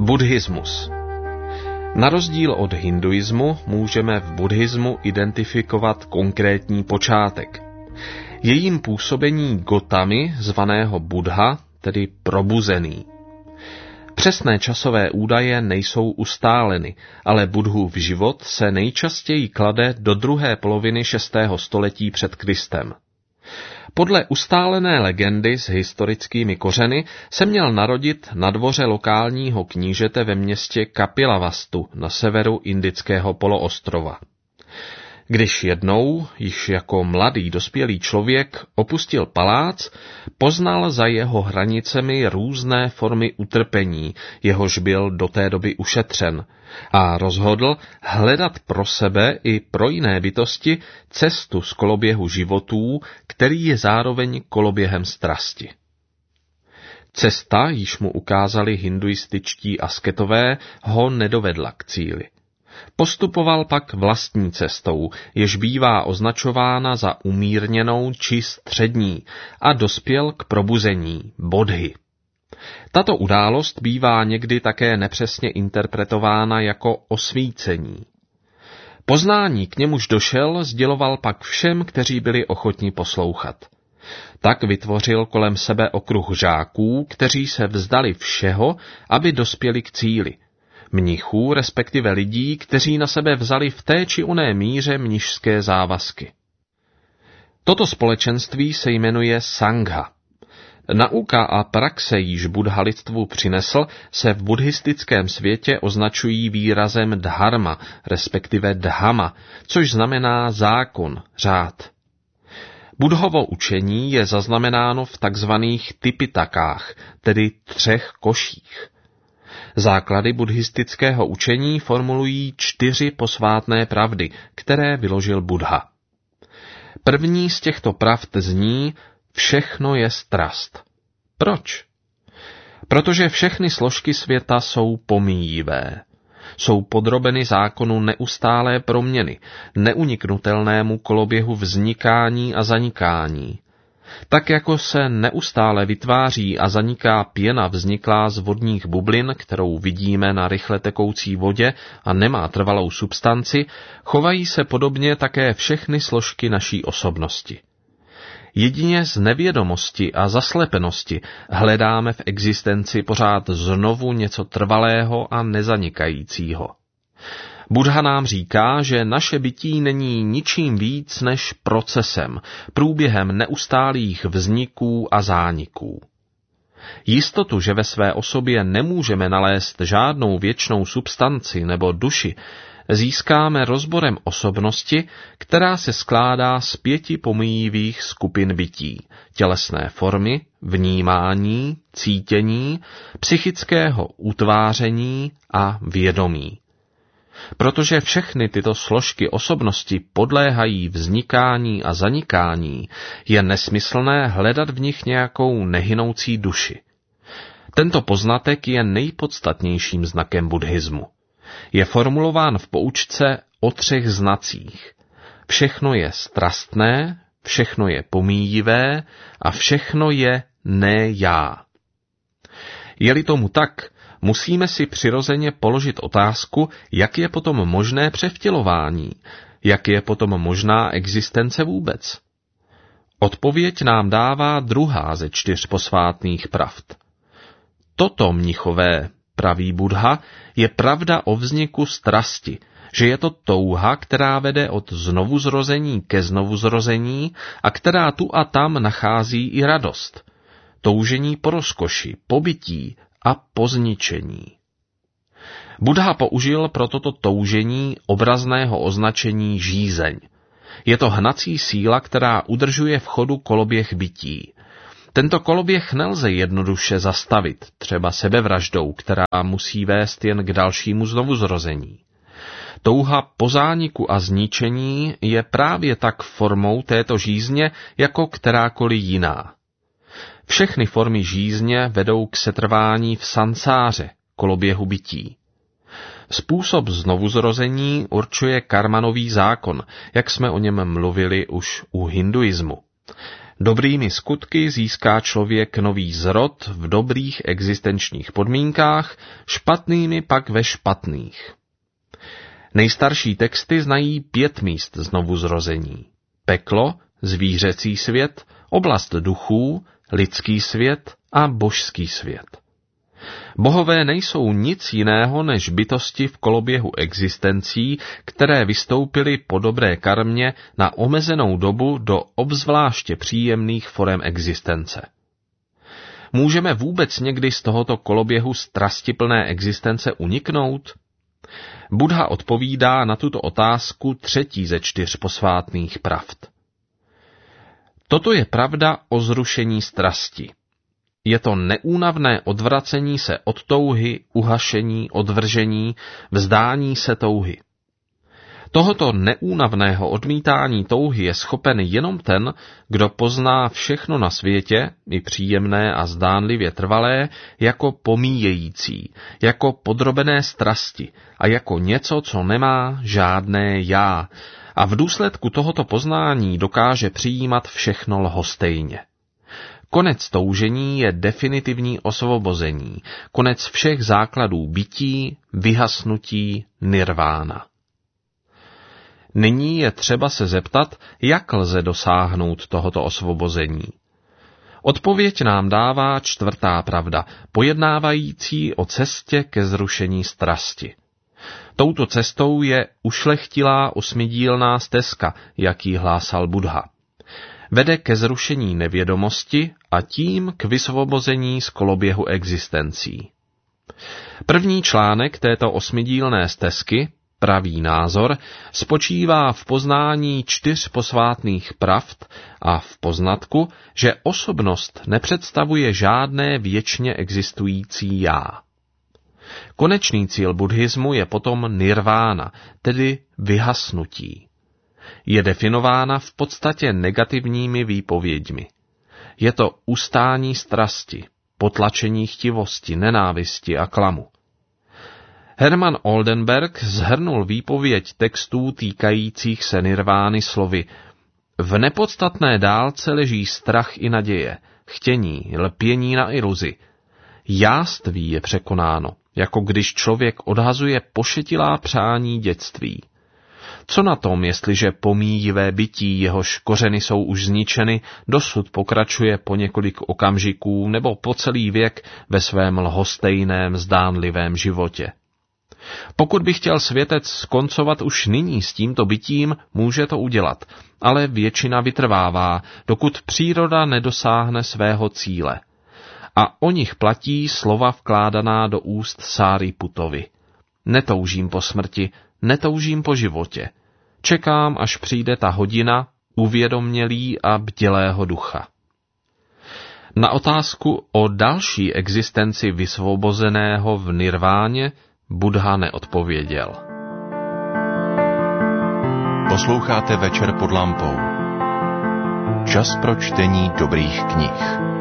Buddhismus. Na rozdíl od hinduismu můžeme v buddhismu identifikovat konkrétní počátek. Jejím působení Gotamy, zvaného Buddha, tedy probuzený. Přesné časové údaje nejsou ustáleny, ale Buddhův život se nejčastěji klade do druhé poloviny 6. století před Kristem. Podle ustálené legendy s historickými kořeny se měl narodit na dvoře lokálního knížete ve městě Kapilavastu na severu indického poloostrova. Když jednou, již jako mladý dospělý člověk, opustil palác, poznal za jeho hranicemi různé formy utrpení, jehož byl do té doby ušetřen, a rozhodl hledat pro sebe i pro jiné bytosti cestu z koloběhu životů, který je zároveň koloběhem strasti. Cesta, již mu ukázali hinduističtí asketové, ho nedovedla k cíli. Postupoval pak vlastní cestou, jež bývá označována za umírněnou či střední, a dospěl k probuzení, bodhi. Tato událost bývá někdy také nepřesně interpretována jako osvícení. Poznání, k němuž došel, sděloval pak všem, kteří byli ochotni poslouchat. Tak vytvořil kolem sebe okruh žáků, kteří se vzdali všeho, aby dospěli k cíli. Mnichů, respektive lidí, kteří na sebe vzali v té či oné míře mnišské závazky. Toto společenství se jmenuje sangha. Nauka a praxe, již Buddha lidstvu přinesl, se v buddhistickém světě označují výrazem dharma, respektive dhama, což znamená zákon, řád. Buddhovo učení je zaznamenáno v takzvaných tipitakách, tedy 3 koších. Základy buddhistického učení formulují 4 posvátné pravdy, které vyložil Buddha. První z těchto pravd zní: všechno je strast. Proč? Protože všechny složky světa jsou pomíjivé. Jsou podrobeny zákonu neustálé proměny, neuniknutelnému koloběhu vznikání a zanikání. Tak jako se neustále vytváří a zaniká pěna vzniklá z vodních bublin, kterou vidíme na rychle tekoucí vodě a nemá trvalou substanci, chovají se podobně také všechny složky naší osobnosti. Jedině z nevědomosti a zaslepenosti hledáme v existenci pořád znovu něco trvalého a nezanikajícího. Buddha nám říká, že naše bytí není ničím víc než procesem, průběhem neustálých vzniků a zániků. Jistotu, že ve své osobě nemůžeme nalézt žádnou věčnou substanci nebo duši, získáme rozborem osobnosti, která se skládá z 5 pomíjivých skupin bytí: tělesné formy, vnímání, cítění, psychického utváření a vědomí. Protože všechny tyto složky osobnosti podléhají vznikání a zanikání, je nesmyslné hledat v nich nějakou nehynoucí duši. Tento poznatek je nejpodstatnějším znakem buddhismu. Je formulován v poučce o 3 znacích. Všechno je strastné, všechno je pomíjivé a všechno je ne já. Je-li tomu tak, musíme si přirozeně položit otázku, jak je potom možné převtělování, jak je potom možná existence vůbec. Odpověď nám dává druhá ze 4 posvátných pravd. Toto, mnichové, praví Buddha, je pravda o vzniku strasti, že je to touha, která vede od znovuzrození ke znovuzrození a která tu a tam nachází i radost. Toužení po rozkoši, po bytí a po zničení. Buddha použil pro toto toužení obrazného označení žízeň. Je to hnací síla, která udržuje v chodu koloběh bytí. Tento koloběh nelze jednoduše zastavit, třeba sebevraždou, která musí vést jen k dalšímu znovuzrození. Touha po zániku a zničení je právě tak formou této žízně jako kterákoliv jiná. Všechny formy žízně vedou k setrvání v sansáře, koloběhu bytí. Způsob znovuzrození určuje karmanový zákon, jak jsme o něm mluvili už u hinduismu. Dobrými skutky získá člověk nový zrod v dobrých existenčních podmínkách, špatnými pak ve špatných. Nejstarší texty znají 5 míst znovuzrození. Peklo, zvířecí svět, oblast duchů, lidský svět a božský svět. Bohové nejsou nic jiného než bytosti v koloběhu existencí, které vystoupily po dobré karmě na omezenou dobu do obzvláště příjemných forem existence. Můžeme vůbec někdy z tohoto koloběhu strastiplné existence uniknout? Buddha odpovídá na tuto otázku 3. ze 4 posvátných pravd. Toto je pravda o zrušení strasti. Je to neúnavné odvracení se od touhy, uhašení, odvržení, vzdání se touhy. Tohoto neúnavného odmítání touhy je schopen jenom ten, kdo pozná všechno na světě, i příjemné a zdánlivě trvalé, jako pomíjející, jako podrobené strasti a jako něco, co nemá žádné já, a v důsledku tohoto poznání dokáže přijímat všechno lhostejně. Konec toužení je definitivní osvobození, konec všech základů bytí, vyhasnutí, nirvána. Nyní je třeba se zeptat, jak lze dosáhnout tohoto osvobození. Odpověď nám dává 4. pravda, pojednávající o cestě ke zrušení strasti. Touto cestou je ušlechtilá 8dílná stezka, jak ji hlásal Buddha. Vede ke zrušení nevědomosti a tím k vysvobození z koloběhu existencí. První článek této 8dílné stezky, pravý názor, spočívá v poznání 4 posvátných pravd a v poznatku, že osobnost nepředstavuje žádné věčně existující já. Konečný cíl buddhismu je potom nirvána, tedy vyhasnutí. Je definována v podstatě negativními výpověďmi. Je to ustání strasti, potlačení chtivosti, nenávisti a klamu. Hermann Oldenberg shrnul výpověď textů týkajících se nirvány slovy: v nepodstatné dálce leží strach i naděje, chtění, lpění na iluzi. Jáství je překonáno, jako když člověk odhazuje pošetilá přání dětství. Co na tom, jestliže pomíjivé bytí, jehož kořeny jsou už zničeny, dosud pokračuje po několik okamžiků nebo po celý věk ve svém lhostejném, zdánlivém životě? Pokud by chtěl světec skoncovat už nyní s tímto bytím, může to udělat, ale většina vytrvává, dokud příroda nedosáhne svého cíle. A o nich platí slova vkládaná do úst Sáriputovi. Netoužím po smrti, netoužím po životě. Čekám, až přijde ta hodina uvědomělý a bdělého ducha. Na otázku o další existenci vysvobozeného v nirváně Buddha neodpověděl. Posloucháte Večer pod lampou. Čas pro čtení dobrých knih.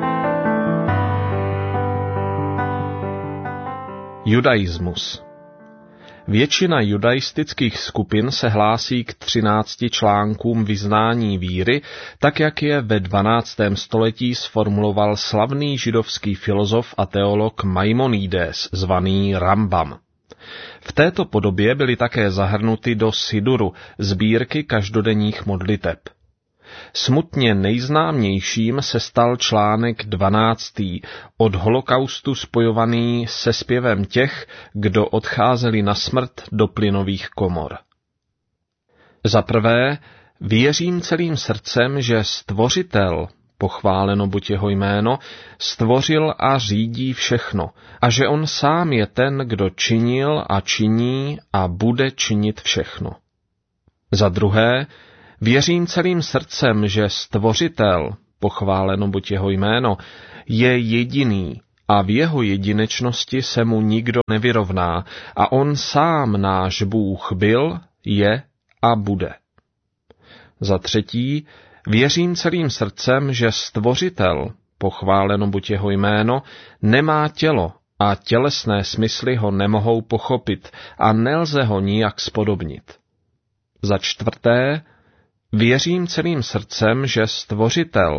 Judaismus. Většina judaistických skupin se hlásí k 13 článkům vyznání víry, tak jak je ve 12. století sformuloval slavný židovský filozof a teolog Maimonides, zvaný Rambam. V této podobě byly také zahrnuty do Siduru, sbírky každodenních modliteb. Smutně nejznámějším se stal článek 12. od holokaustu spojovaný se zpěvem těch, kdo odcházeli na smrt do plynových komor. Za prvé, věřím celým srdcem, že Stvořitel, pochváleno buď jeho jméno, stvořil a řídí všechno a že on sám je ten, kdo činil a činí a bude činit všechno. Za druhé, věřím celým srdcem, že Stvořitel, pochváleno buď jeho jméno, je jediný a v jeho jedinečnosti se mu nikdo nevyrovná a on sám náš Bůh byl, je a bude. Za třetí, věřím celým srdcem, že Stvořitel, pochváleno buď jeho jméno, nemá tělo a tělesné smysly ho nemohou pochopit a nelze ho nijak spodobnit. Za čtvrté, věřím celým srdcem, že Stvořitel,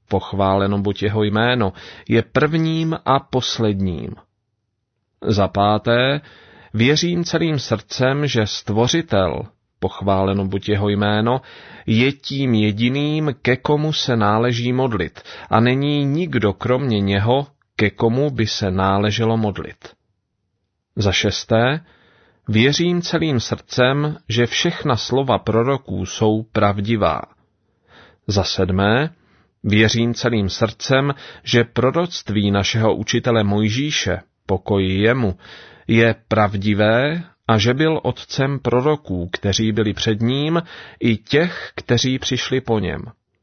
pochváleno buď jeho jméno, je prvním a posledním. Za páté, věřím celým srdcem, že Stvořitel, pochváleno buď jeho jméno, je tím jediným, ke komu se náleží modlit, a není nikdo kromě něho, ke komu by se náleželo modlit. Za šesté, věřím celým srdcem, že všechna slova proroků jsou pravdivá. Za sedmé, věřím celým srdcem, že proroctví našeho učitele Mojžíše, pokoj jemu, je pravdivé a že byl otcem proroků, kteří byli před ním, i těch, kteří přišli po něm.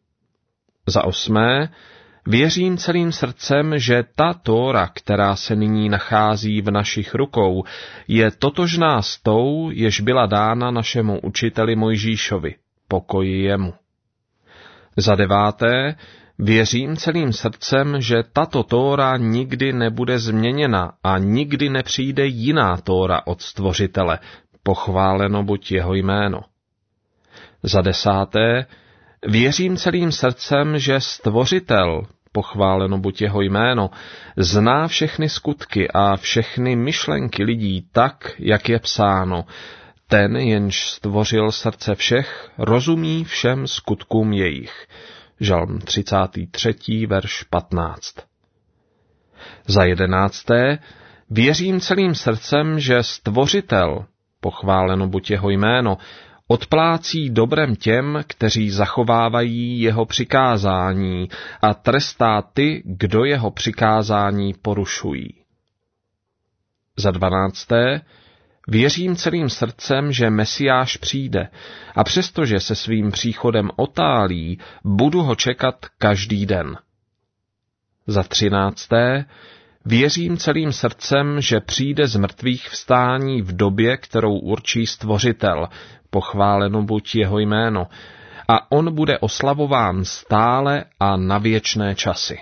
Za osmé, věřím celým srdcem, že ta Tóra, která se nyní nachází v našich rukou, je totožná s tou, jež byla dána našemu učiteli Mojžíšovi, pokoj jemu. Za deváté, věřím celým srdcem, že tato Tóra nikdy nebude změněna a nikdy nepřijde jiná Tóra od Stvořitele, pochváleno buď jeho jméno. Za desáté, věřím celým srdcem, že Stvořitel, pochváleno buď jeho jméno, zná všechny skutky a všechny myšlenky lidí tak, jak je psáno. Ten, jenž stvořil srdce všech, rozumí všem skutkům jejich. Žalm 33, verš 15. Za 11. Věřím celým srdcem, že Stvořitel, pochváleno buď jeho jméno, odplácí dobrem těm, kteří zachovávají jeho přikázání a trestá ty, kdo jeho přikázání porušují. Za 12. Věřím celým srdcem, že Mesiáš přijde a přestože se svým příchodem otálí, budu ho čekat každý den. Za 13. Věřím celým srdcem, že přijde z mrtvých vstání v době, kterou určí Stvořitel, pochváleno buď jeho jméno, a on bude oslavován stále a na věčné časy.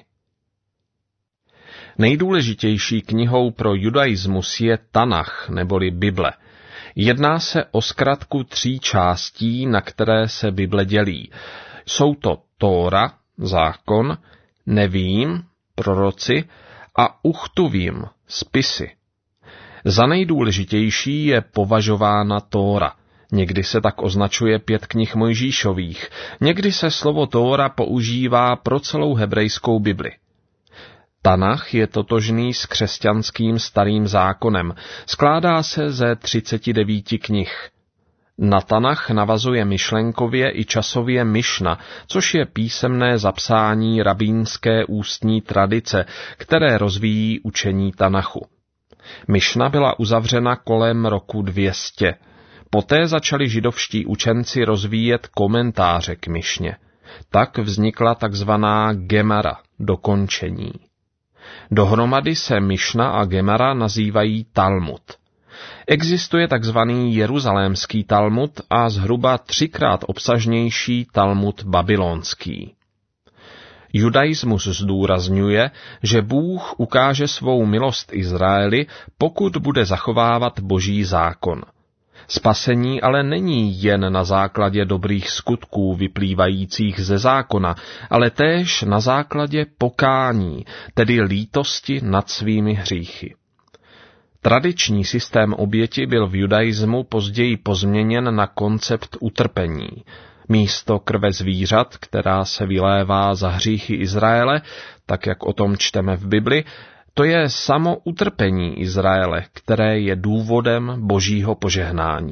Nejdůležitější knihou pro judaismus je Tanach, neboli Bible. Jedná se o zkratku 3 částí, na které se Bible dělí. Jsou to Tóra, zákon, Nevím, proroci, a Uchtuvím, spisy. Za nejdůležitější je považována Tóra. Někdy se tak označuje 5 knih Mojžíšových, někdy se slovo Tóra používá pro celou hebrejskou Bibli. Tanach je totožný s křesťanským starým zákonem. Skládá se ze 39 knih. Na Tanach navazuje myšlenkově i časově Mišna, což je písemné zapsání rabínské ústní tradice, které rozvíjí učení Tanachu. Mišna byla uzavřena kolem roku 200. Poté začali židovští učenci rozvíjet komentáře k Mišně. Tak vznikla takzvaná Gemara, dokončení. Dohromady se Mišna a Gemara nazývají Talmud. Existuje takzvaný jeruzalémský Talmud a zhruba 3krát obsažnější Talmud babylonský. Judaismus zdůrazňuje, že Bůh ukáže svou milost Izraeli, pokud bude zachovávat Boží zákon. Spasení ale není jen na základě dobrých skutků vyplývajících ze zákona, ale též na základě pokání, tedy lítosti nad svými hříchy. Tradiční systém oběti byl v judaismu později pozměněn na koncept utrpení. Místo krve zvířat, která se vylévá za hříchy Izraele, tak jak o tom čteme v Bibli, to je samo utrpení Izraele, které je důvodem Božího požehnání.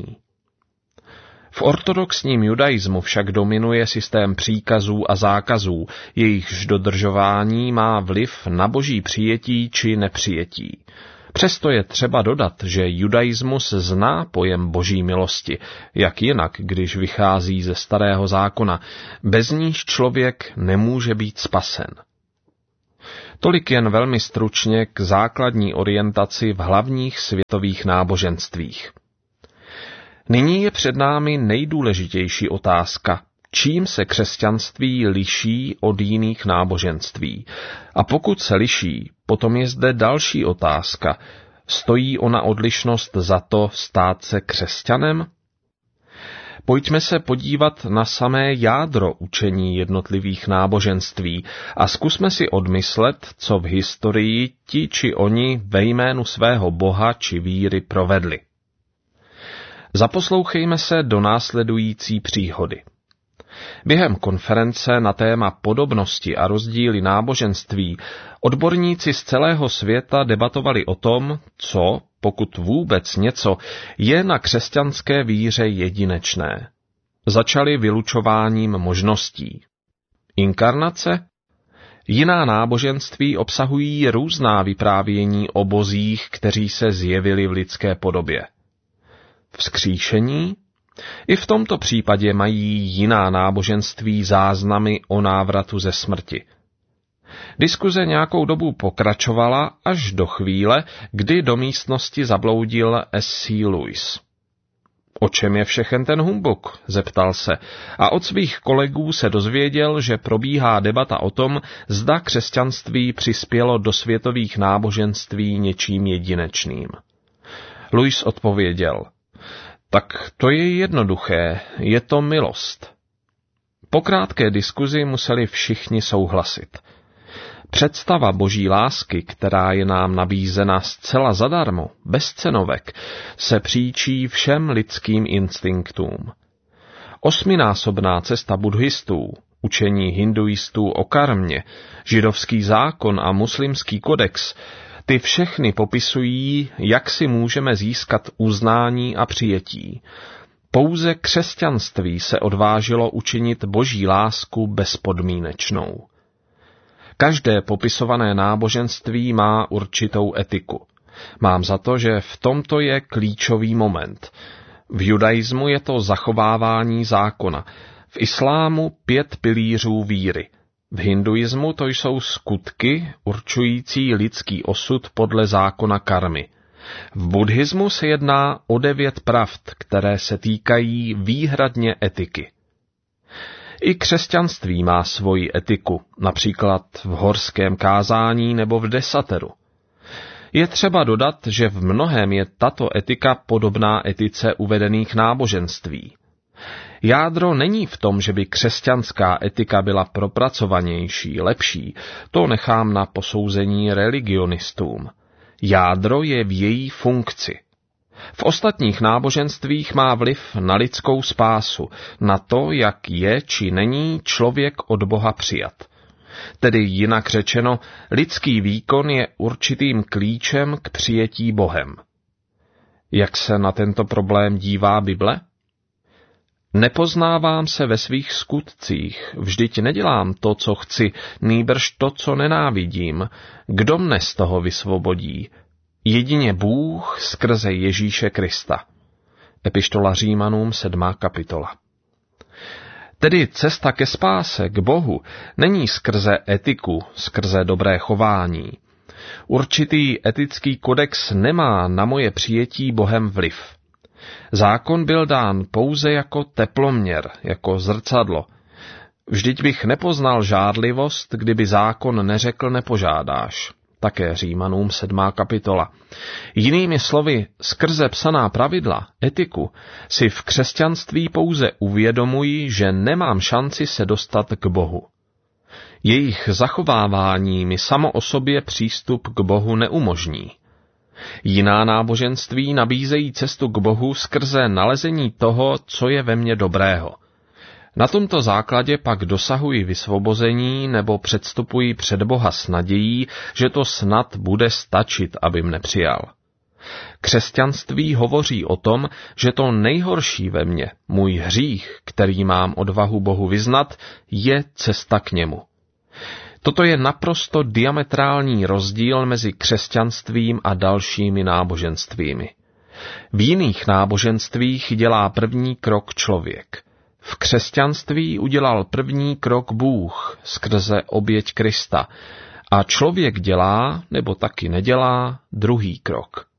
V ortodoxním judaismu však dominuje systém příkazů a zákazů, jejichž dodržování má vliv na Boží přijetí či nepřijetí. Přesto je třeba dodat, že judaismus zná pojem Boží milosti, jak jinak, když vychází ze Starého zákona, bez níž člověk nemůže být spasen. Tolik jen velmi stručně k základní orientaci v hlavních světových náboženstvích. Nyní je před námi nejdůležitější otázka, čím se křesťanství liší od jiných náboženství. A pokud se liší, potom je zde další otázka. Stojí ona odlišnost za to stát se křesťanem? Pojďme se podívat na samé jádro učení jednotlivých náboženství a zkusme si odmyslet, co v historii ti či oni ve jménu svého boha či víry provedli. Zaposlouchejme se do následující příhody. Během konference na téma podobnosti a rozdíly náboženství odborníci z celého světa debatovali o tom, co, pokud vůbec něco, je na křesťanské víře jedinečné. Začali vylučováním možností. Inkarnace? Jiná náboženství obsahují různá vyprávění o bozích, kteří se zjevili v lidské podobě. Vzkříšení? I v tomto případě mají jiná náboženství záznamy o návratu ze smrti. Diskuze nějakou dobu pokračovala až do chvíle, kdy do místnosti zabloudil S.C. Lewis. O čem je všechen ten humbuk? Zeptal se a od svých kolegů se dozvěděl, že probíhá debata o tom, zda křesťanství přispělo do světových náboženství něčím jedinečným. Lewis odpověděl: tak to je jednoduché, je to milost. Po krátké diskuzi museli všichni souhlasit. Představa boží lásky, která je nám nabízena zcela zadarmo, bez cenovek, se příčí všem lidským instinktům. 8násobná cesta buddhistů, učení hinduistů o karmě, židovský zákon a muslimský kodex, ty všechny popisují, jak si můžeme získat uznání a přijetí. Pouze křesťanství se odvážilo učinit boží lásku bezpodmínečnou. Každé popisované náboženství má určitou etiku. Mám za to, že v tomto je klíčový moment. V judaismu je to zachovávání zákona, v islámu 5 pilířů víry. V hinduismu to jsou skutky určující lidský osud podle zákona karmy. V buddhismu se jedná o 9 pravd, které se týkají výhradně etiky. I křesťanství má svoji etiku, například v horském kázání nebo v desateru. Je třeba dodat, že v mnohém je tato etika podobná etice uvedených náboženství. Jádro není v tom, že by křesťanská etika byla propracovanější, lepší, to nechám na posouzení religionistům. Jádro je v její funkci. V ostatních náboženstvích má vliv na lidskou spásu, na to, jak je či není člověk od Boha přijat. Tedy jinak řečeno, lidský výkon je určitým klíčem k přijetí Bohem. Jak se na tento problém dívá Bible? Nepoznávám se ve svých skutcích, vždyť nedělám to, co chci, nýbrž to, co nenávidím. Kdo mne z toho vysvobodí? Jedině Bůh skrze Ježíše Krista. Epištola Římanům 7. kapitola. Tedy cesta ke spáse, k Bohu, není skrze etiku, skrze dobré chování. Určitý etický kodex nemá na moje přijetí Bohem vliv. Zákon byl dán pouze jako teploměr, jako zrcadlo. Vždyť bych nepoznal žádlivost, kdyby zákon neřekl nepožádáš. Také Římanům 7. kapitola. Jinými slovy, skrze psaná pravidla, etiku, si v křesťanství pouze uvědomuji, že nemám šanci se dostat k Bohu. Jejich zachovávání mi samo o sobě přístup k Bohu neumožní. Jiná náboženství nabízejí cestu k Bohu skrze nalezení toho, co je ve mně dobrého. Na tomto základě pak dosahuji vysvobození nebo předstupuji před Boha s nadějí, že to snad bude stačit, aby mne přijal. Křesťanství hovoří o tom, že to nejhorší ve mně, můj hřích, který mám odvahu Bohu vyznat, je cesta k němu. Toto je naprosto diametrální rozdíl mezi křesťanstvím a dalšími náboženstvími. V jiných náboženstvích dělá první krok člověk. V křesťanství udělal první krok Bůh skrze oběť Krista a člověk dělá, nebo taky nedělá, druhý krok.